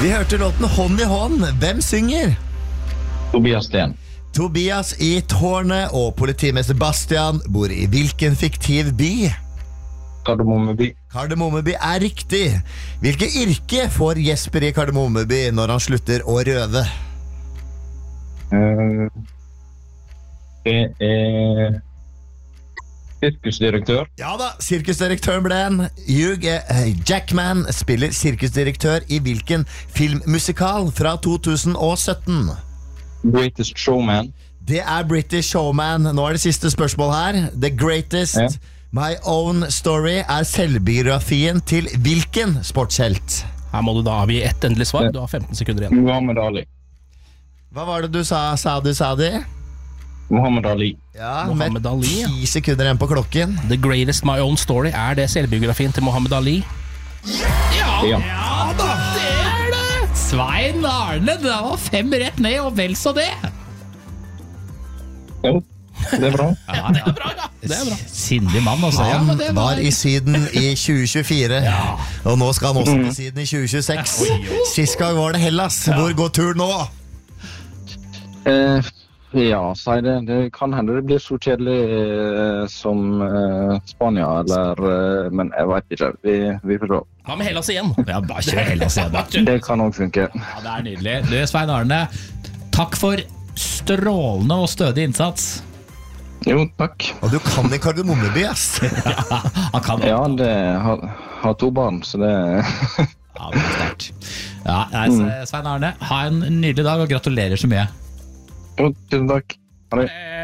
Vi hørte låten Hånd i hånd. Hvem synger? Tobias Sten. Tobias i Tårnet og politimester Bastian bor i hvilken fiktiv by? Kardemommeby. Kardemommeby er riktig. Hvilke yrke får Jesper i Kardemommeby når han slutter å røve? Det sirkusdirektør. Ja da, sirkusdirektøren ble en. Hugh Jackman spiller sirkusdirektør i hvilken filmmusikal fra 2017? Greatest Showman. Det er British Showman. Nå er det siste spørsmål her. The Greatest My Own Story er selvbiografien til hvilken sportshelt? Her må du da avgi ett endelig svar. Du har 15 sekunder igjen. Muhammad Ali. Hva var det du sa, Saudi? Muhammad Ali. Ja, Muhammad med Ali, 10 sekunder igjen på klokken. The Greatest My Own Story, er det selvbiografien til Muhammad Ali? Ja. Da, det er det! Svein Arne, det var 5 rett ned, og vel så det. Jo, det er bra. Ja, det er bra, da. Det er bra. Sindig mann, altså. Ja, Han men det var i Syden i 2024, og nå skal han også til Syden i 2026. Sist gang var det Hellas. Hvor går turen nå? Ja, si det. Det kan hende det blir så kjedelig som Spania, eller men jeg vet ikke. Vi får se. Hva med Hellas igjen? Ja, bare kjør Hellas igjen, da. Det kan også funke. Ja, det er nydelig. Du, Svein Arne, takk for strålende og stødig innsats. Jo, takk. Og du kan i Kardemommeby, ass. Han kan det. Ja, det har 2 barn, så det Ja, det er sterkt. Ja, nei, Svein Arne, ha en nydelig dag, og gratulerer så mye. Jo, tusen takk. Ha det.